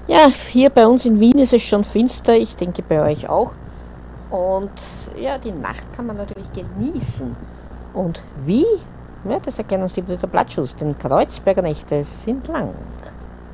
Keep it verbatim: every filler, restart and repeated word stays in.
Ja, hier bei uns in Wien ist es schon finster, ich denke bei euch auch. Und ja, die Nacht kann man natürlich genießen. Und wie? Ja, das erkennen uns die Blattschuss, denn Kreuzberger Nächte sind lang.